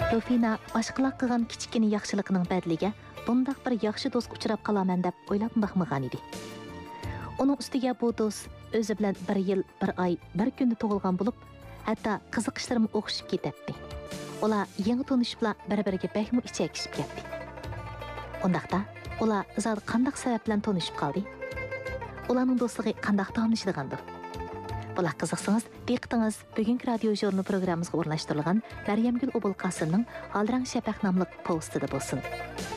Rufina boshqalar qilgan kichkina yaxshiligining badliga bundaq bir yaxshi do'st uchrab qolaman deb o'ylab baxmagan edi. Uning ustiga bu do'st o'zi bilan 1 yil, 1 oy, 1 kunda tug'ilgan bo'lib, hatto qiziqishlarim o'xshib ketadi. Ular yangi tanishibla bir-biriga bakmi ichakishib ketdi. Undaqda ular zot qandaq sabab bilan tanishib qoldi? Ularning do'stligi qandaq davomlashadigandir? Bular qiziqsangiz, diqqatingiz bugungi radio jurnal programmamizga o'rnashtirilgan Maryamgul Obul Qosimning Alrang Shafaq nomli postida bo'lsin.